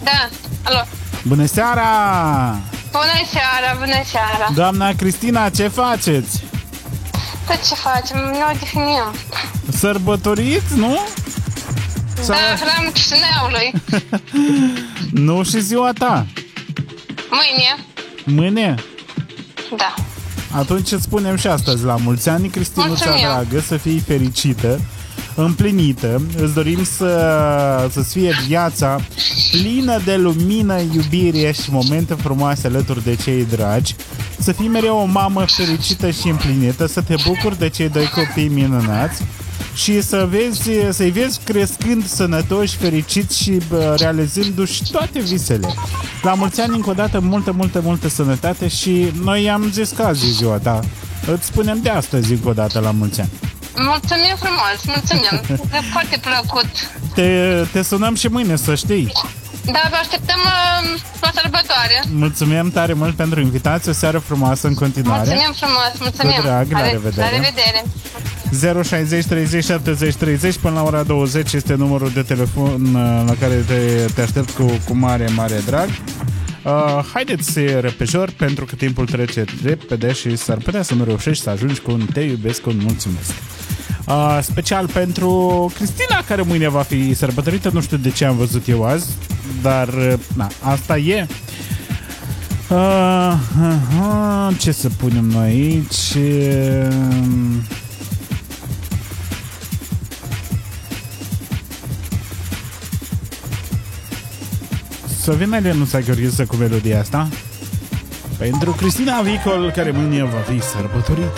Da, alo. Bună seara! Bună seara, bună seara. Doamna Cristina, ce faceți? Tot ce facem? Ne odihnim. Sărbătoriți, nu? Da, hram Chișinăului. Nu și ziua ta. Mâine. Mâine? Da. Atunci îți spunem și astăzi la mulți ani, Cristinuța dragă, să fii fericită, împlinită. Îți dorim să-ți fie viața plină de lumină, iubire și momente frumoase alături de cei dragi. Să fii mereu o mamă fericită și împlinită, să te bucuri de cei doi copii minunați și să-i vezi crescând sănătoși, fericiți și realizându-și toate visele. La mulți ani, încă o dată, multă sănătate și noi am zis că azi e ziua ta. Îți spunem de astăzi încă o dată la mulți ani. Mulțumim frumos, mulțumim. E foarte plăcut. Te sunăm și mâine, să știi. Da, vă așteptăm la sărbătoare. Mulțumim tare mult pentru invitație, o seară frumoasă în continuare. Mulțumim frumos, mulțumim. Cu drag, la revedere. La revedere. 060 30 70 30 până la ora 20 este numărul de telefon la care te aștept cu mare drag. Haideți repejor, pentru că timpul trece repede și s-ar putea să nu reușești să ajungi cu un te iubesc, cu un mulțumesc. Special pentru Cristina, care mâine va fi sărbătorită. Nu știu de ce am văzut eu azi, dar asta e. Ce să punem noi aici? Să vină Lenuța Gheorghiță cu melodia asta pentru Cristina Vicol, care mâine va fi sărbătorită.